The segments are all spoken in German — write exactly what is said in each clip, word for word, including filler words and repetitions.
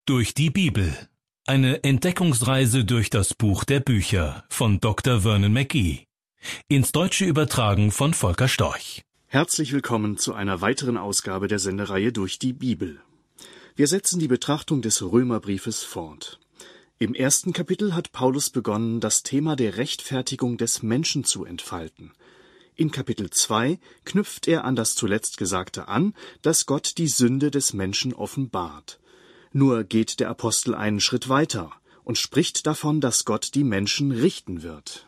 Durch die Bibel. Eine Entdeckungsreise durch das Buch der Bücher von Doktor Vernon McGee. Ins Deutsche übertragen von Volker Storch. Herzlich willkommen zu einer weiteren Ausgabe der Sendereihe Durch die Bibel. Wir setzen die Betrachtung des Römerbriefes fort. Im ersten Kapitel hat Paulus begonnen, das Thema der Rechtfertigung des Menschen zu entfalten. In Kapitel zwei knüpft er an das zuletzt Gesagte an, dass Gott die Sünde des Menschen offenbart. Nur geht der Apostel einen Schritt weiter und spricht davon, dass Gott die Menschen richten wird.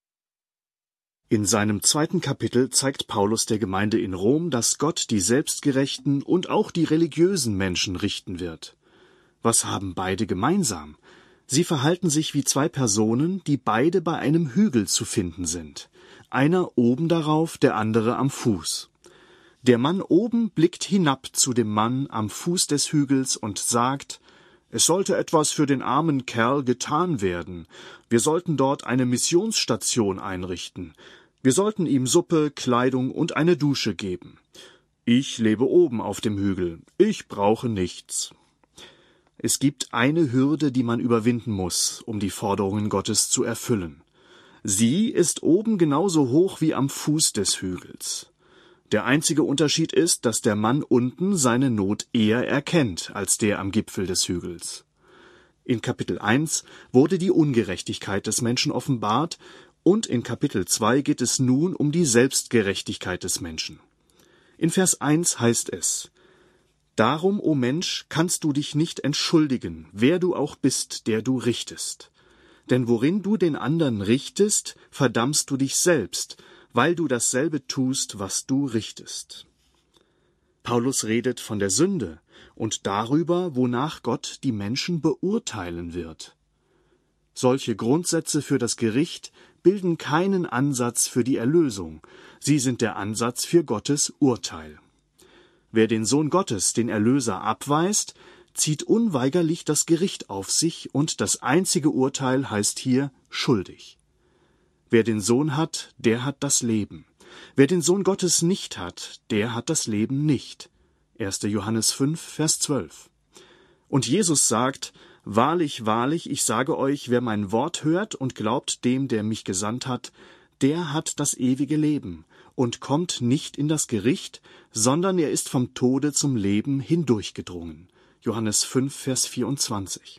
In seinem zweiten Kapitel zeigt Paulus der Gemeinde in Rom, dass Gott die selbstgerechten und auch die religiösen Menschen richten wird. Was haben beide gemeinsam? Sie verhalten sich wie zwei Personen, die beide bei einem Hügel zu finden sind. Einer oben darauf, der andere am Fuß. Der Mann oben blickt hinab zu dem Mann am Fuß des Hügels und sagt: Es sollte etwas für den armen Kerl getan werden. Wir sollten dort eine Missionsstation einrichten. Wir sollten ihm Suppe, Kleidung und eine Dusche geben. Ich lebe oben auf dem Hügel. Ich brauche nichts. Es gibt eine Hürde, die man überwinden muss, um die Forderungen Gottes zu erfüllen. Sie ist oben genauso hoch wie am Fuß des Hügels. Der einzige Unterschied ist, dass der Mann unten seine Not eher erkennt als der am Gipfel des Hügels. In Kapitel eins wurde die Ungerechtigkeit des Menschen offenbart und in Kapitel zwei geht es nun um die Selbstgerechtigkeit des Menschen. In Vers eins heißt es: Darum, o Mensch, kannst du dich nicht entschuldigen, wer du auch bist, der du richtest. Denn worin du den anderen richtest, verdammst du dich selbst, weil du dasselbe tust, was du richtest. Paulus redet von der Sünde und darüber, wonach Gott die Menschen beurteilen wird. Solche Grundsätze für das Gericht bilden keinen Ansatz für die Erlösung, sie sind der Ansatz für Gottes Urteil. Wer den Sohn Gottes, den Erlöser, abweist, zieht unweigerlich das Gericht auf sich, und das einzige Urteil heißt hier schuldig. Wer den Sohn hat, der hat das Leben. Wer den Sohn Gottes nicht hat, der hat das Leben nicht. erster Johannes fünf, Vers zwölf. Und Jesus sagt: Wahrlich, wahrlich, ich sage euch, wer mein Wort hört und glaubt dem, der mich gesandt hat, der hat das ewige Leben und kommt nicht in das Gericht, sondern er ist vom Tode zum Leben hindurchgedrungen. Johannes fünf, Vers vierundzwanzig.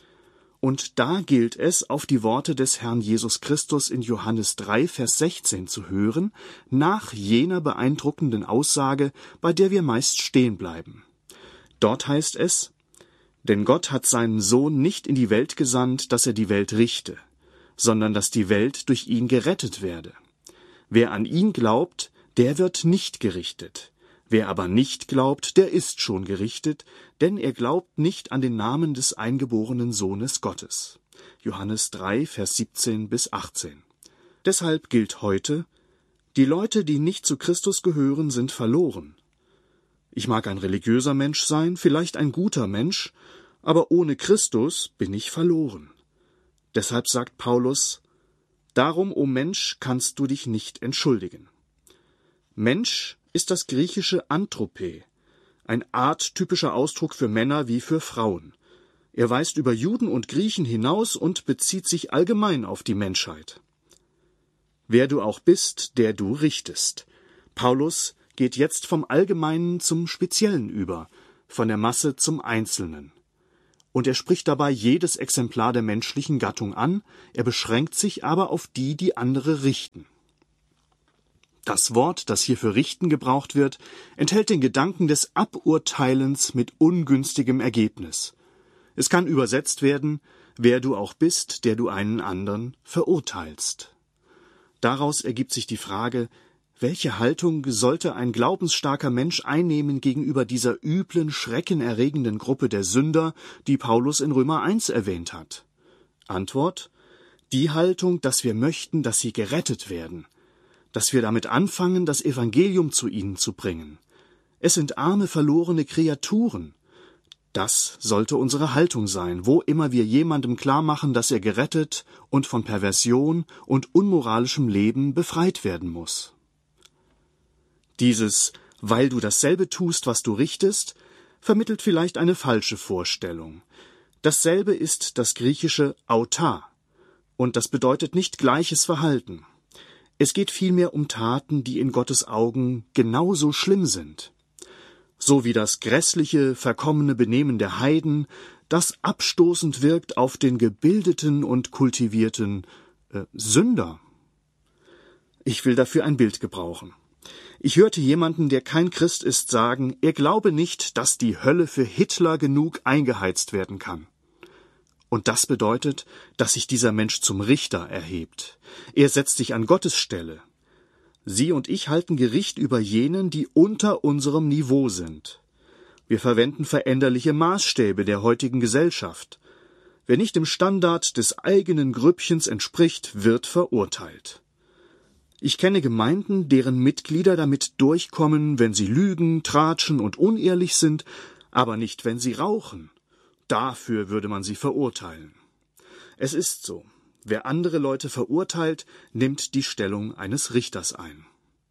Und da gilt es, auf die Worte des Herrn Jesus Christus in Johannes drei, Vers sechzehn zu hören, nach jener beeindruckenden Aussage, bei der wir meist stehen bleiben. Dort heißt es: Denn Gott hat seinen Sohn nicht in die Welt gesandt, dass er die Welt richte, sondern dass die Welt durch ihn gerettet werde. Wer an ihn glaubt, der wird nicht gerichtet. Wer aber nicht glaubt, der ist schon gerichtet, denn er glaubt nicht an den Namen des eingeborenen Sohnes Gottes. Johannes drei, Vers siebzehn bis achtzehn. Deshalb gilt heute: Die Leute, die nicht zu Christus gehören, sind verloren. Ich mag ein religiöser Mensch sein, vielleicht ein guter Mensch, aber ohne Christus bin ich verloren. Deshalb sagt Paulus: Darum, o Mensch, kannst du dich nicht entschuldigen. Mensch ist das griechische Anthrope, ein arttypischer Ausdruck für Männer wie für Frauen. Er weist über Juden und Griechen hinaus und bezieht sich allgemein auf die Menschheit. Wer du auch bist, der du richtest. Paulus geht jetzt vom Allgemeinen zum Speziellen über, von der Masse zum Einzelnen. Und er spricht dabei jedes Exemplar der menschlichen Gattung an, er beschränkt sich aber auf die, die andere richten. Das Wort, das hier für richten gebraucht wird, enthält den Gedanken des Aburteilens mit ungünstigem Ergebnis. Es kann übersetzt werden: Wer du auch bist, der du einen anderen verurteilst. Daraus ergibt sich die Frage: Welche Haltung sollte ein glaubensstarker Mensch einnehmen gegenüber dieser üblen, schreckenerregenden Gruppe der Sünder, die Paulus in Römer eins erwähnt hat? Antwort: Die Haltung, dass wir möchten, dass sie gerettet werden, dass wir damit anfangen, das Evangelium zu ihnen zu bringen. Es sind arme, verlorene Kreaturen. Das sollte unsere Haltung sein, wo immer wir jemandem klarmachen, dass er gerettet und von Perversion und unmoralischem Leben befreit werden muss. Dieses: Weil du dasselbe tust, was du richtest, vermittelt vielleicht eine falsche Vorstellung. Dasselbe ist das griechische autar, und das bedeutet nicht gleiches Verhalten. Es geht vielmehr um Taten, die in Gottes Augen genauso schlimm sind. So wie das grässliche, verkommene Benehmen der Heiden, das abstoßend wirkt auf den gebildeten und kultivierten äh, Sünder. Ich will dafür ein Bild gebrauchen. Ich hörte jemanden, der kein Christ ist, sagen, er glaube nicht, dass die Hölle für Hitler genug eingeheizt werden kann. Und das bedeutet, dass sich dieser Mensch zum Richter erhebt. Er setzt sich an Gottes Stelle. Sie und ich halten Gericht über jenen, die unter unserem Niveau sind. Wir verwenden veränderliche Maßstäbe der heutigen Gesellschaft. Wer nicht dem Standard des eigenen Grüppchens entspricht, wird verurteilt. Ich kenne Gemeinden, deren Mitglieder damit durchkommen, wenn sie lügen, tratschen und unehrlich sind, aber nicht, wenn sie rauchen. Dafür würde man sie verurteilen. Es ist so, wer andere Leute verurteilt, nimmt die Stellung eines Richters ein.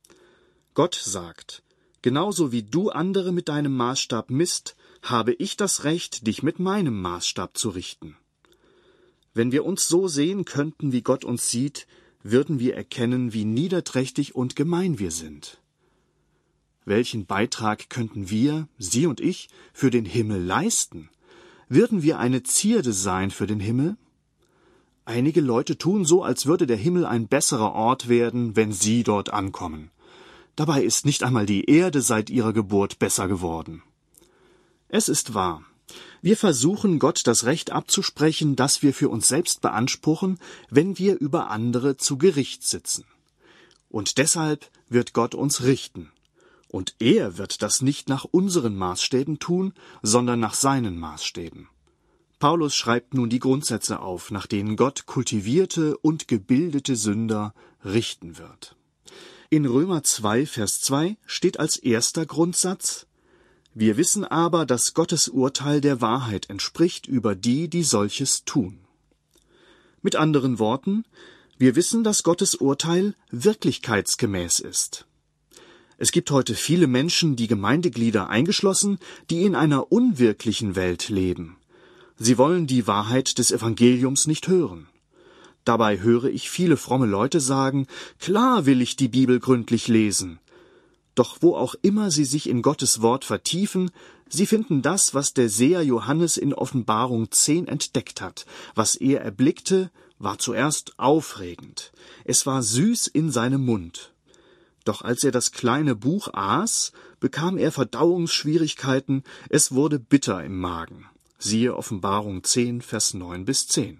Gott sagt, genauso wie du andere mit deinem Maßstab misst, habe ich das Recht, dich mit meinem Maßstab zu richten. Wenn wir uns so sehen könnten, wie Gott uns sieht, würden wir erkennen, wie niederträchtig und gemein wir sind. Welchen Beitrag könnten wir, Sie und ich, für den Himmel leisten? Würden wir eine Zierde sein für den Himmel? Einige Leute tun so, als würde der Himmel ein besserer Ort werden, wenn sie dort ankommen. Dabei ist nicht einmal die Erde seit ihrer Geburt besser geworden. Es ist wahr. Wir versuchen, Gott das Recht abzusprechen, das wir für uns selbst beanspruchen, wenn wir über andere zu Gericht sitzen. Und deshalb wird Gott uns richten. Und er wird das nicht nach unseren Maßstäben tun, sondern nach seinen Maßstäben. Paulus schreibt nun die Grundsätze auf, nach denen Gott kultivierte und gebildete Sünder richten wird. In Römer zwei, Vers zwei steht als erster Grundsatz: Wir wissen aber, dass Gottes Urteil der Wahrheit entspricht über die, die solches tun. Mit anderen Worten, wir wissen, dass Gottes Urteil wirklichkeitsgemäß ist. Es gibt heute viele Menschen, die Gemeindeglieder eingeschlossen, die in einer unwirklichen Welt leben. Sie wollen die Wahrheit des Evangeliums nicht hören. Dabei höre ich viele fromme Leute sagen, klar will ich die Bibel gründlich lesen. Doch wo auch immer sie sich in Gottes Wort vertiefen, sie finden das, was der Seher Johannes in Offenbarung zehn entdeckt hat. Was er erblickte, war zuerst aufregend. Es war süß in seinem Mund. Doch als er das kleine Buch aß, bekam er Verdauungsschwierigkeiten, es wurde bitter im Magen. Siehe Offenbarung zehn, Vers neun bis zehn.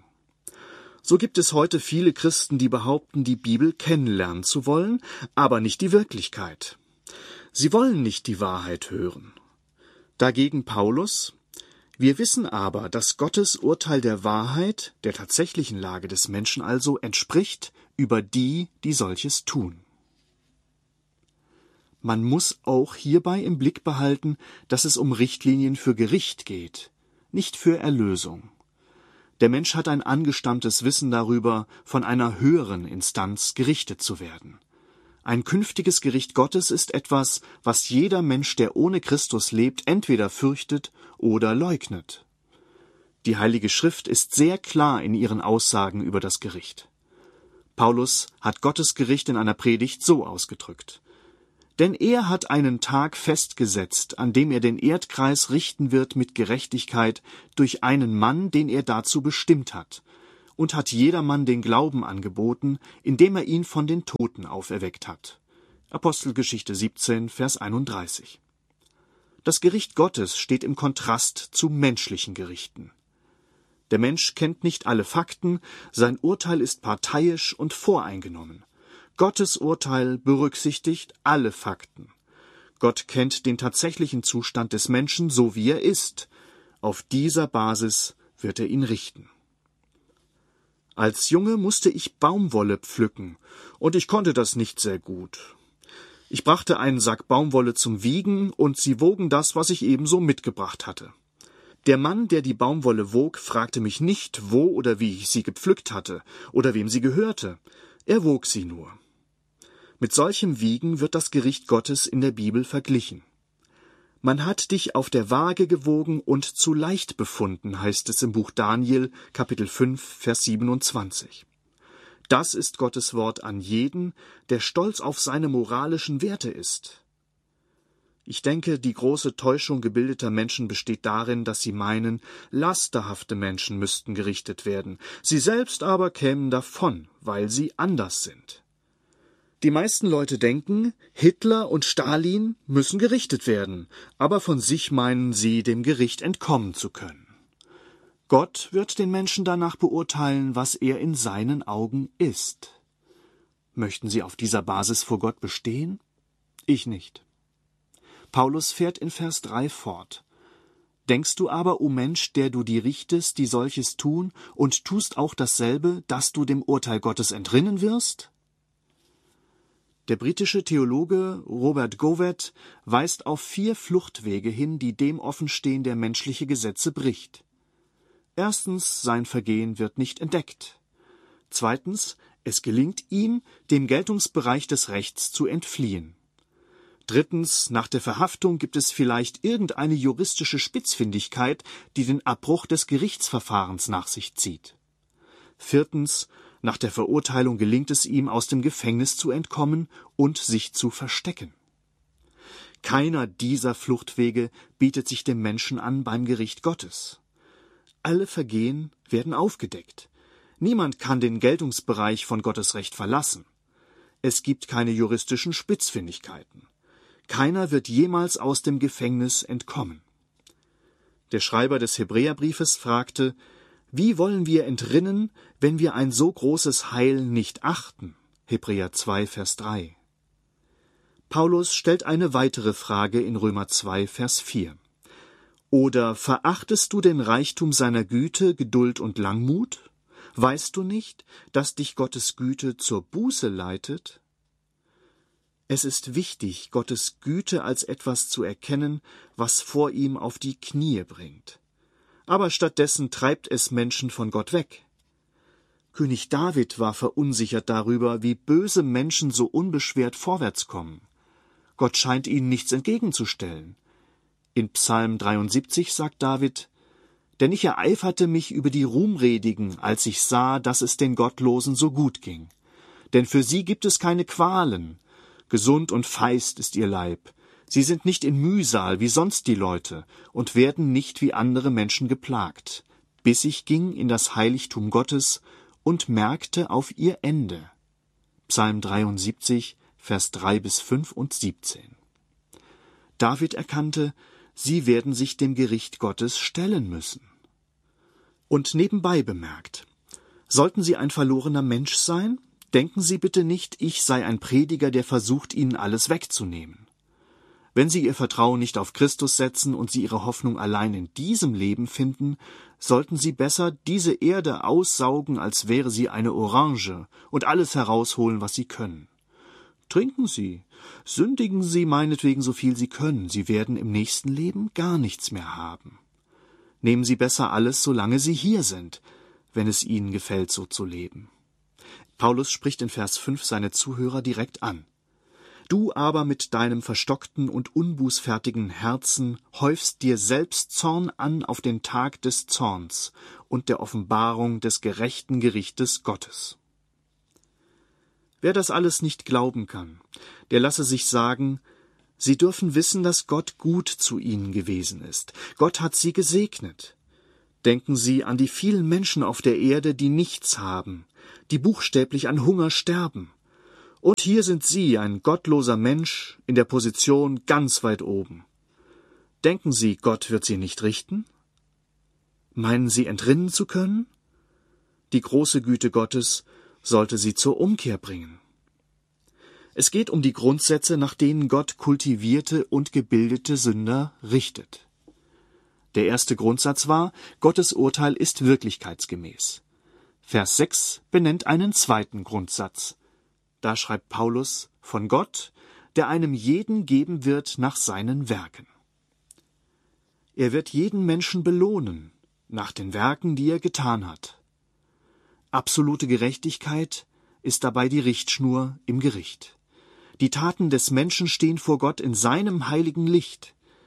So gibt es heute viele Christen, die behaupten, die Bibel kennenlernen zu wollen, aber nicht die Wirklichkeit. Sie wollen nicht die Wahrheit hören. Dagegen Paulus: Wir wissen aber, dass Gottes Urteil der Wahrheit, der tatsächlichen Lage des Menschen also, entspricht über die, die solches tun. Man muss auch hierbei im Blick behalten, dass es um Richtlinien für Gericht geht, nicht für Erlösung. Der Mensch hat ein angestammtes Wissen darüber, von einer höheren Instanz gerichtet zu werden. Ein künftiges Gericht Gottes ist etwas, was jeder Mensch, der ohne Christus lebt, entweder fürchtet oder leugnet. Die Heilige Schrift ist sehr klar in ihren Aussagen über das Gericht. Paulus hat Gottes Gericht in einer Predigt so ausgedrückt: Denn er hat einen Tag festgesetzt, an dem er den Erdkreis richten wird mit Gerechtigkeit durch einen Mann, den er dazu bestimmt hat, und hat jedermann den Glauben angeboten, indem er ihn von den Toten auferweckt hat. Apostelgeschichte siebzehn, Vers einunddreißig. Das Gericht Gottes steht im Kontrast zu menschlichen Gerichten. Der Mensch kennt nicht alle Fakten, sein Urteil ist parteiisch und voreingenommen. Gottes Urteil berücksichtigt alle Fakten. Gott kennt den tatsächlichen Zustand des Menschen, so wie er ist. Auf dieser Basis wird er ihn richten. Als Junge musste ich Baumwolle pflücken, und ich konnte das nicht sehr gut. Ich brachte einen Sack Baumwolle zum Wiegen, und sie wogen das, was ich ebenso mitgebracht hatte. Der Mann, der die Baumwolle wog, fragte mich nicht, wo oder wie ich sie gepflückt hatte oder wem sie gehörte. Er wog sie nur. Mit solchem Wiegen wird das Gericht Gottes in der Bibel verglichen. Man hat dich auf der Waage gewogen und zu leicht befunden, heißt es im Buch Daniel, Kapitel fünf, Vers siebenundzwanzig. Das ist Gottes Wort an jeden, der stolz auf seine moralischen Werte ist. Ich denke, die große Täuschung gebildeter Menschen besteht darin, dass sie meinen, lasterhafte Menschen müssten gerichtet werden, sie selbst aber kämen davon, weil sie anders sind. Die meisten Leute denken, Hitler und Stalin müssen gerichtet werden, aber von sich meinen sie, dem Gericht entkommen zu können. Gott wird den Menschen danach beurteilen, was er in seinen Augen ist. Möchten sie auf dieser Basis vor Gott bestehen? Ich nicht. Paulus fährt in Vers drei fort. Denkst du aber, o Mensch, der du die richtest, die solches tun, und tust auch dasselbe, dass du dem Urteil Gottes entrinnen wirst? Der britische Theologe Robert Govett weist auf vier Fluchtwege hin, die dem offenstehen, der menschliche Gesetze bricht. Erstens, sein Vergehen wird nicht entdeckt. Zweitens, es gelingt ihm, dem Geltungsbereich des Rechts zu entfliehen. Drittens, nach der Verhaftung gibt es vielleicht irgendeine juristische Spitzfindigkeit, die den Abbruch des Gerichtsverfahrens nach sich zieht. Viertens, nach der Verurteilung gelingt es ihm, aus dem Gefängnis zu entkommen und sich zu verstecken. Keiner dieser Fluchtwege bietet sich dem Menschen an beim Gericht Gottes. Alle Vergehen werden aufgedeckt. Niemand kann den Geltungsbereich von Gottes Recht verlassen. Es gibt keine juristischen Spitzfindigkeiten. Keiner wird jemals aus dem Gefängnis entkommen. Der Schreiber des Hebräerbriefes fragte, wie wollen wir entrinnen, wenn wir ein so großes Heil nicht achten? Hebräer zwei, Vers drei. Paulus stellt eine weitere Frage in Römer zwei, Vers vier. Oder verachtest du den Reichtum seiner Güte, Geduld und Langmut? Weißt du nicht, dass dich Gottes Güte zur Buße leitet? Es ist wichtig, Gottes Güte als etwas zu erkennen, was vor ihm auf die Knie bringt. Aber stattdessen treibt es Menschen von Gott weg. König David war verunsichert darüber, wie böse Menschen so unbeschwert vorwärts kommen. Gott scheint ihnen nichts entgegenzustellen. In Psalm dreiundsiebzig sagt David, »Denn ich ereiferte mich über die Ruhmredigen, als ich sah, dass es den Gottlosen so gut ging. Denn für sie gibt es keine Qualen. Gesund und feist ist ihr Leib. Sie sind nicht in Mühsal wie sonst die Leute und werden nicht wie andere Menschen geplagt, bis ich ging in das Heiligtum Gottes und merkte auf ihr Ende.« Psalm dreiundsiebzig, Vers drei bis fünf und siebzehn. David erkannte, sie werden sich dem Gericht Gottes stellen müssen. Und nebenbei bemerkt, sollten sie ein verlorener Mensch sein, denken Sie bitte nicht, ich sei ein Prediger, der versucht, Ihnen alles wegzunehmen. Wenn Sie Ihr Vertrauen nicht auf Christus setzen und Sie Ihre Hoffnung allein in diesem Leben finden, sollten Sie besser diese Erde aussaugen, als wäre sie eine Orange, und alles herausholen, was Sie können. Trinken Sie, sündigen Sie meinetwegen so viel Sie können, Sie werden im nächsten Leben gar nichts mehr haben. Nehmen Sie besser alles, solange Sie hier sind, wenn es Ihnen gefällt, so zu leben. Paulus spricht in Vers fünf seine Zuhörer direkt an. Du aber mit deinem verstockten und unbußfertigen Herzen häufst dir selbst Zorn an auf den Tag des Zorns und der Offenbarung des gerechten Gerichtes Gottes. Wer das alles nicht glauben kann, der lasse sich sagen, sie dürfen wissen, dass Gott gut zu ihnen gewesen ist. Gott hat sie gesegnet. Denken Sie an die vielen Menschen auf der Erde, die nichts haben, die buchstäblich an Hunger sterben. Und hier sind Sie, ein gottloser Mensch, in der Position ganz weit oben. Denken Sie, Gott wird Sie nicht richten? Meinen Sie, entrinnen zu können? Die große Güte Gottes sollte Sie zur Umkehr bringen. Es geht um die Grundsätze, nach denen Gott kultivierte und gebildete Sünder richtet. Der erste Grundsatz war, Gottes Urteil ist wirklichkeitsgemäß. Vers sechs benennt einen zweiten Grundsatz. Da schreibt Paulus von Gott, der einem jeden geben wird nach seinen Werken. Er wird jeden Menschen belohnen, nach den Werken, die er getan hat. Absolute Gerechtigkeit ist dabei die Richtschnur im Gericht. Die Taten des Menschen stehen vor Gott in seinem heiligen Licht.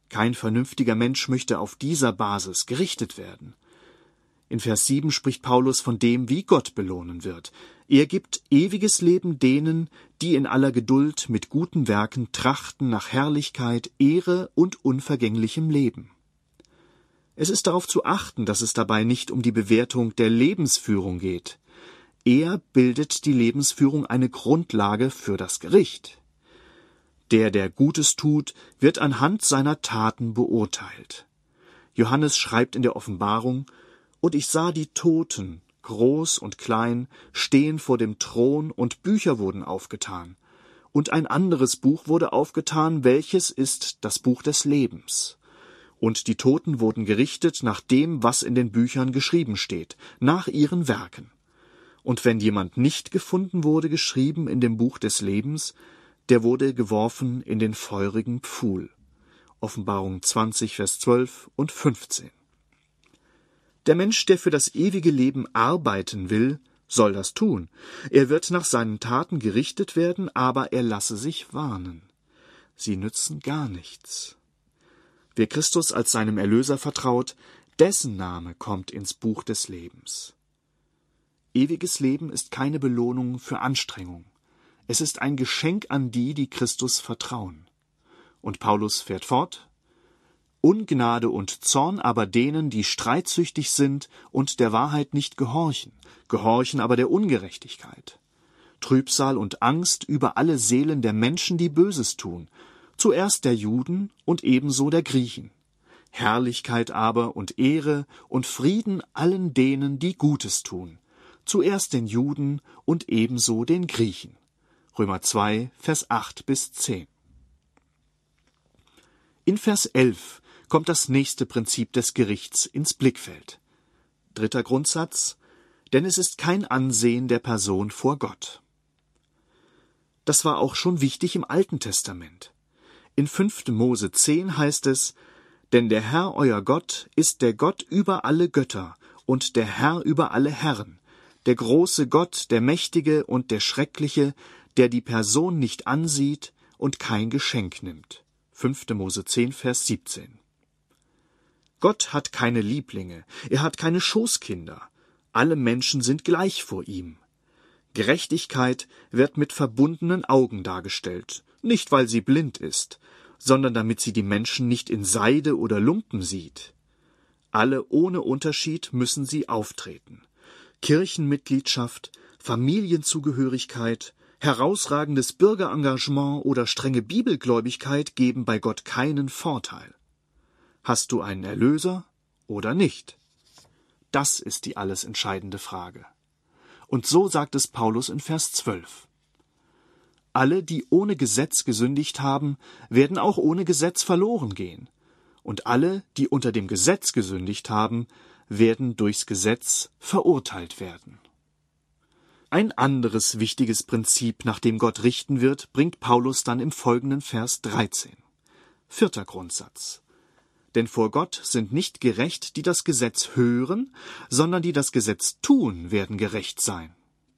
Kein vernünftiger Mensch möchte auf dieser Basis gerichtet werden. In Vers sieben spricht Paulus von dem, wie Gott belohnen wird. Er gibt ewiges Leben denen, die in aller Geduld mit guten Werken trachten nach Herrlichkeit, Ehre und unvergänglichem Leben. Es ist darauf zu achten, dass es dabei nicht um die Bewertung der Lebensführung geht. Eher bildet die Lebensführung eine Grundlage für das Gericht. Der, der Gutes tut, wird anhand seiner Taten beurteilt. Johannes schreibt in der Offenbarung: Und ich sah die Toten, groß und klein, stehen vor dem Thron, und Bücher wurden aufgetan. Und ein anderes Buch wurde aufgetan, welches ist das Buch des Lebens. Und die Toten wurden gerichtet nach dem, was in den Büchern geschrieben steht, nach ihren Werken. Und wenn jemand nicht gefunden wurde, geschrieben in dem Buch des Lebens, der wurde geworfen in den feurigen Pfuhl. Offenbarung zwanzig, Vers zwölf und fünfzehn. Der Mensch, der für das ewige Leben arbeiten will, soll das tun. Er wird nach seinen Taten gerichtet werden, aber er lasse sich warnen. Sie nützen gar nichts. Wer Christus als seinem Erlöser vertraut, dessen Name kommt ins Buch des Lebens. Ewiges Leben ist keine Belohnung für Anstrengung. Es ist ein Geschenk an die, die Christus vertrauen. Und Paulus fährt fort: Ungnade und Zorn aber denen, die streitsüchtig sind und der Wahrheit nicht gehorchen, gehorchen aber der Ungerechtigkeit. Trübsal und Angst über alle Seelen der Menschen, die Böses tun, zuerst der Juden und ebenso der Griechen. Herrlichkeit aber und Ehre und Frieden allen denen, die Gutes tun, zuerst den Juden und ebenso den Griechen. Römer zwei, Vers acht bis zehn. In Vers elf kommt das nächste Prinzip des Gerichts ins Blickfeld. Dritter Grundsatz: Denn es ist kein Ansehen der Person vor Gott. Das war auch schon wichtig im Alten Testament. In fünfter Mose zehn heißt es: Denn der Herr, euer Gott, ist der Gott über alle Götter und der Herr über alle Herren, der große Gott, der Mächtige und der Schreckliche, der die Person nicht ansieht und kein Geschenk nimmt. fünfter Mose zehn, Vers siebzehn. Gott hat keine Lieblinge, er hat keine Schoßkinder. Alle Menschen sind gleich vor ihm. Gerechtigkeit wird mit verbundenen Augen dargestellt, nicht weil sie blind ist, sondern damit sie die Menschen nicht in Seide oder Lumpen sieht. Alle ohne Unterschied müssen sie auftreten. Kirchenmitgliedschaft, Familienzugehörigkeit, herausragendes Bürgerengagement oder strenge Bibelgläubigkeit geben bei Gott keinen Vorteil. Hast du einen Erlöser oder nicht? Das ist die alles entscheidende Frage. Und so sagt es Paulus in Vers zwölf. Alle, die ohne Gesetz gesündigt haben, werden auch ohne Gesetz verloren gehen. Und alle, die unter dem Gesetz gesündigt haben, werden durchs Gesetz verurteilt werden. Ein anderes wichtiges Prinzip, nach dem Gott richten wird, bringt Paulus dann im folgenden Vers dreizehn. Vierter Grundsatz. Denn vor Gott sind nicht gerecht, die das Gesetz hören, sondern die das Gesetz tun, werden gerecht sein.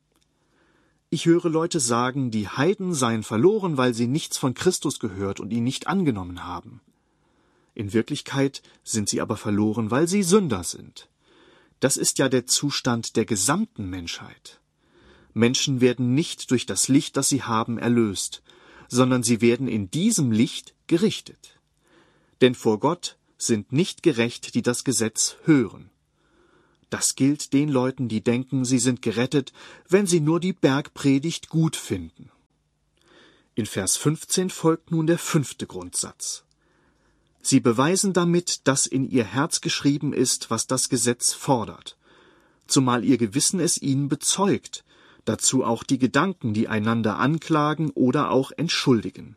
Ich höre Leute sagen, die Heiden seien verloren, weil sie nichts von Christus gehört und ihn nicht angenommen haben. In Wirklichkeit sind sie aber verloren, weil sie Sünder sind. Das ist ja der Zustand der gesamten Menschheit. Menschen werden nicht durch das Licht, das sie haben, erlöst, sondern sie werden in diesem Licht gerichtet. Denn vor Gott sind nicht gerecht, die das Gesetz hören. Das gilt den Leuten, die denken, sie sind gerettet, wenn sie nur die Bergpredigt gut finden. In Vers fünfzehn folgt nun der fünfte Grundsatz. Sie beweisen damit, dass in ihr Herz geschrieben ist, was das Gesetz fordert, zumal ihr Gewissen es ihnen bezeugt, dazu auch die Gedanken, die einander anklagen oder auch entschuldigen.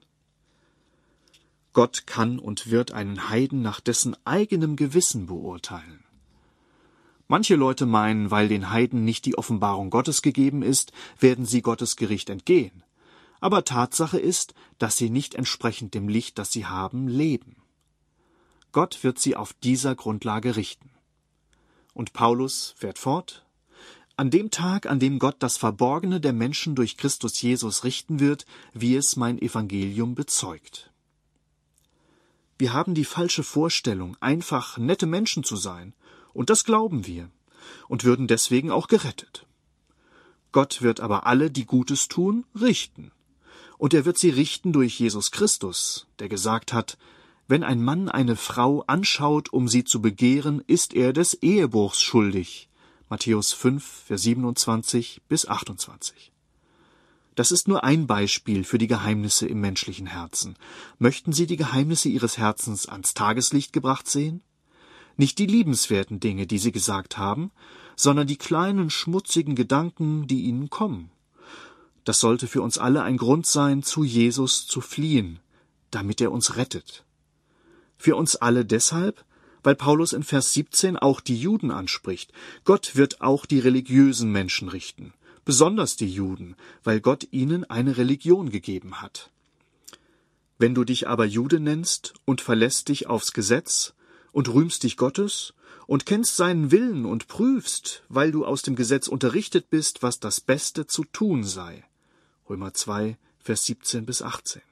Gott kann und wird einen Heiden nach dessen eigenem Gewissen beurteilen. Manche Leute meinen, weil den Heiden nicht die Offenbarung Gottes gegeben ist, werden sie Gottes Gericht entgehen. Aber Tatsache ist, dass sie nicht entsprechend dem Licht, das sie haben, leben. Gott wird sie auf dieser Grundlage richten. Und Paulus fährt fort: An dem Tag, an dem Gott das Verborgene der Menschen durch Christus Jesus richten wird, wie es mein Evangelium bezeugt. Wir haben die falsche Vorstellung, einfach nette Menschen zu sein, und das glauben wir, und würden deswegen auch gerettet. Gott wird aber alle, die Gutes tun, richten. Und er wird sie richten durch Jesus Christus, der gesagt hat, wenn ein Mann eine Frau anschaut, um sie zu begehren, ist er des Ehebruchs schuldig. Matthäus fünf, Vers siebenundzwanzig bis achtundzwanzig. Das ist nur ein Beispiel für die Geheimnisse im menschlichen Herzen. Möchten Sie die Geheimnisse Ihres Herzens ans Tageslicht gebracht sehen? Nicht die liebenswerten Dinge, die Sie gesagt haben, sondern die kleinen, schmutzigen Gedanken, die Ihnen kommen. Das sollte für uns alle ein Grund sein, zu Jesus zu fliehen, damit er uns rettet. Für uns alle deshalb, weil Paulus in Vers siebzehn auch die Juden anspricht. Gott wird auch die religiösen Menschen richten, besonders die Juden, weil Gott ihnen eine Religion gegeben hat. Wenn du dich aber Jude nennst und verlässt dich aufs Gesetz und rühmst dich Gottes und kennst seinen Willen und prüfst, weil du aus dem Gesetz unterrichtet bist, was das Beste zu tun sei. Römer zwei, Vers siebzehn bis achtzehn.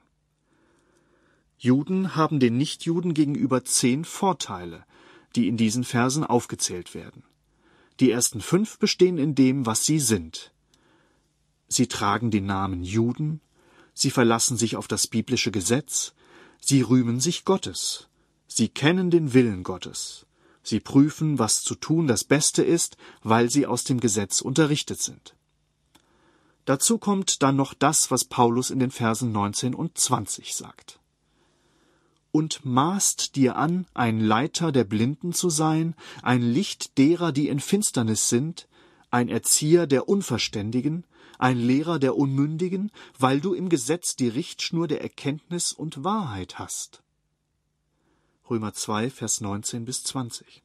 Juden haben den Nichtjuden gegenüber zehn Vorteile, die in diesen Versen aufgezählt werden. Die ersten fünf bestehen in dem, was sie sind. Sie tragen den Namen Juden, sie verlassen sich auf das biblische Gesetz, sie rühmen sich Gottes, sie kennen den Willen Gottes, sie prüfen, was zu tun das Beste ist, weil sie aus dem Gesetz unterrichtet sind. Dazu kommt dann noch das, was Paulus in den Versen neunzehn und zwanzig sagt. Und maßt dir an, ein Leiter der Blinden zu sein, ein Licht derer, die in Finsternis sind, ein Erzieher der Unverständigen, ein Lehrer der Unmündigen, weil du im Gesetz die Richtschnur der Erkenntnis und Wahrheit hast. Römer zwei, Vers neunzehn bis zwanzig.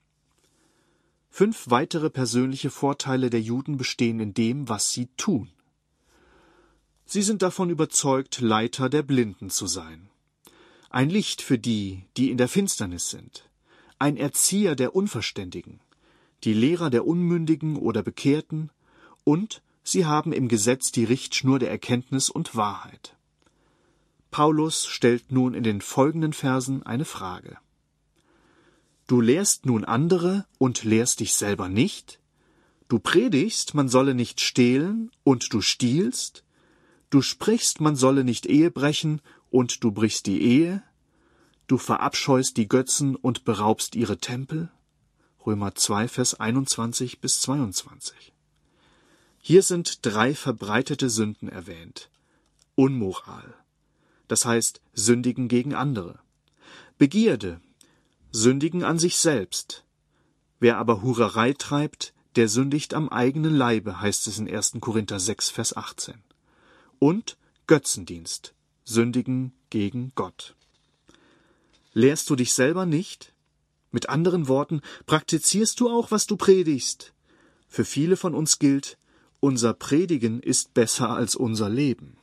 Fünf weitere persönliche Vorteile der Juden bestehen in dem, was sie tun. Sie sind davon überzeugt, Leiter der Blinden zu sein. Ein Licht für die, die in der Finsternis sind, ein Erzieher der Unverständigen, die Lehrer der Unmündigen oder Bekehrten, und sie haben im Gesetz die Richtschnur der Erkenntnis und Wahrheit. Paulus stellt nun in den folgenden Versen eine Frage. Du lehrst nun andere und lehrst dich selber nicht? Du predigst, man solle nicht stehlen, und du stiehlst? Du sprichst, man solle nicht Ehe brechen, und du brichst die Ehe? Du verabscheust die Götzen und beraubst ihre Tempel? Römer zwei, Vers einundzwanzig bis zweiundzwanzig. Hier sind drei verbreitete Sünden erwähnt. Unmoral, das heißt sündigen gegen andere. Begierde, sündigen an sich selbst. Wer aber Hurerei treibt, der sündigt am eigenen Leibe, heißt es in ersten Korinther sechs, Vers achtzehn. Und Götzendienst, sündigen gegen Gott. Lehrst du dich selber nicht? Mit anderen Worten, praktizierst du auch, was du predigst? Für viele von uns gilt, unser Predigen ist besser als unser Leben.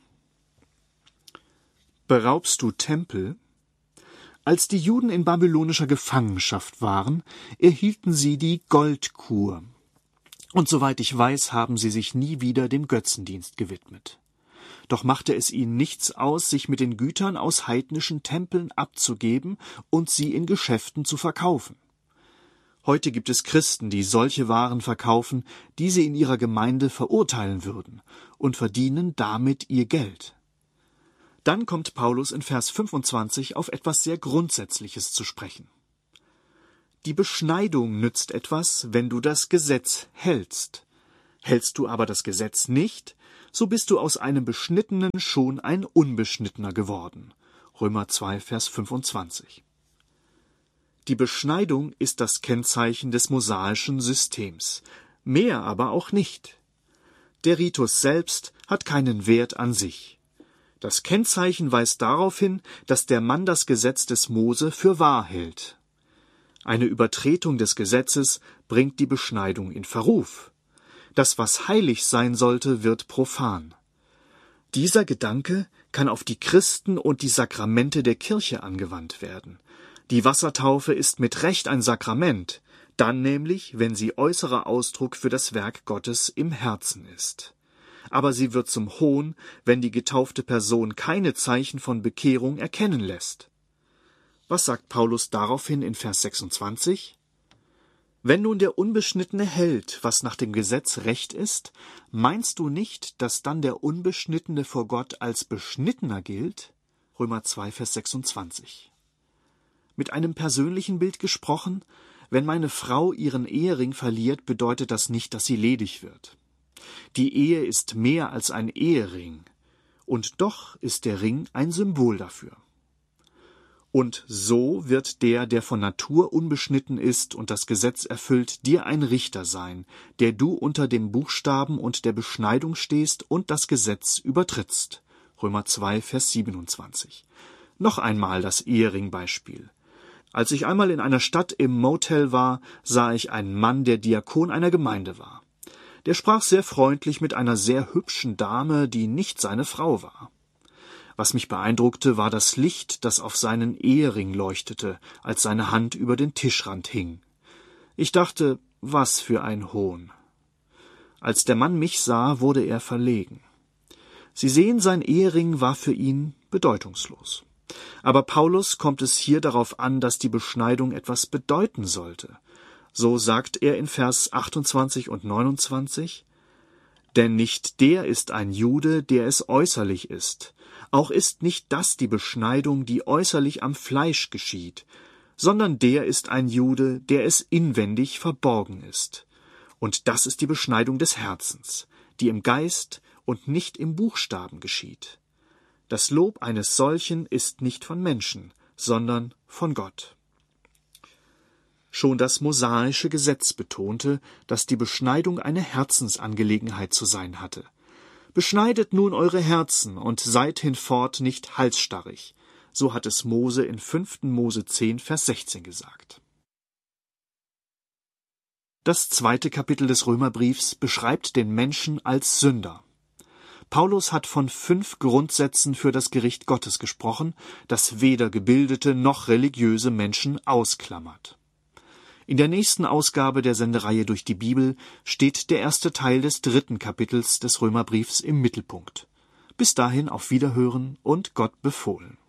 Beraubst du Tempel? Als die Juden in babylonischer Gefangenschaft waren, erhielten sie die Goldkur. Und soweit ich weiß, haben sie sich nie wieder dem Götzendienst gewidmet. Doch machte es ihnen nichts aus, sich mit den Gütern aus heidnischen Tempeln abzugeben und sie in Geschäften zu verkaufen. Heute gibt es Christen, die solche Waren verkaufen, die sie in ihrer Gemeinde verurteilen würden, und verdienen damit ihr Geld. Dann kommt Paulus in Vers fünfundzwanzig auf etwas sehr Grundsätzliches zu sprechen. Die Beschneidung nützt etwas, wenn du das Gesetz hältst. Hältst du aber das Gesetz nicht, so bist du aus einem Beschnittenen schon ein Unbeschnittener geworden. Römer zwei, Vers fünfundzwanzig. Die Beschneidung ist das Kennzeichen des mosaischen Systems, mehr aber auch nicht. Der Ritus selbst hat keinen Wert an sich. Das Kennzeichen weist darauf hin, dass der Mann das Gesetz des Mose für wahr hält. Eine Übertretung des Gesetzes bringt die Beschneidung in Verruf. Das, was heilig sein sollte, wird profan. Dieser Gedanke kann auf die Christen und die Sakramente der Kirche angewandt werden. Die Wassertaufe ist mit Recht ein Sakrament, dann nämlich, wenn sie äußerer Ausdruck für das Werk Gottes im Herzen ist. Aber sie wird zum Hohn, wenn die getaufte Person keine Zeichen von Bekehrung erkennen lässt. Was sagt Paulus daraufhin in Vers sechsundzwanzig? Wenn nun der Unbeschnittene hält, was nach dem Gesetz recht ist, meinst du nicht, dass dann der Unbeschnittene vor Gott als Beschnittener gilt? Römer zwei, Vers sechsundzwanzig. Mit einem persönlichen Bild gesprochen, wenn meine Frau ihren Ehering verliert, bedeutet das nicht, dass sie ledig wird. Die Ehe ist mehr als ein Ehering, und doch ist der Ring ein Symbol dafür. Und so wird der, der von Natur unbeschnitten ist und das Gesetz erfüllt, dir ein Richter sein, der du unter dem Buchstaben und der Beschneidung stehst und das Gesetz übertrittst. Römer zwei, Vers siebenundzwanzig. Noch einmal das Eheringbeispiel. Als ich einmal in einer Stadt im Motel war, sah ich einen Mann, der Diakon einer Gemeinde war. Der sprach sehr freundlich mit einer sehr hübschen Dame, die nicht seine Frau war. Was mich beeindruckte, war das Licht, das auf seinen Ehering leuchtete, als seine Hand über den Tischrand hing. Ich dachte, was für ein Hohn. Als der Mann mich sah, wurde er verlegen. Sie sehen, sein Ehering war für ihn bedeutungslos. Aber Paulus kommt es hier darauf an, dass die Beschneidung etwas bedeuten sollte. So sagt er in Vers achtundzwanzig und neunundzwanzig, denn nicht der ist ein Jude, der es äußerlich ist. Auch ist nicht das die Beschneidung, die äußerlich am Fleisch geschieht, sondern der ist ein Jude, der es inwendig verborgen ist. Und das ist die Beschneidung des Herzens, die im Geist und nicht im Buchstaben geschieht. Das Lob eines solchen ist nicht von Menschen, sondern von Gott. Schon das mosaische Gesetz betonte, dass die Beschneidung eine Herzensangelegenheit zu sein hatte. Beschneidet nun eure Herzen und seid hinfort nicht halsstarrig. So hat es Mose in fünften Mose zehn, Vers sechzehn gesagt. Das zweite Kapitel des Römerbriefs beschreibt den Menschen als Sünder. Paulus hat von fünf Grundsätzen für das Gericht Gottes gesprochen, das weder gebildete noch religiöse Menschen ausklammert. In der nächsten Ausgabe der Sendereihe durch die Bibel steht der erste Teil des dritten Kapitels des Römerbriefs im Mittelpunkt. Bis dahin auf Wiederhören und Gott befohlen.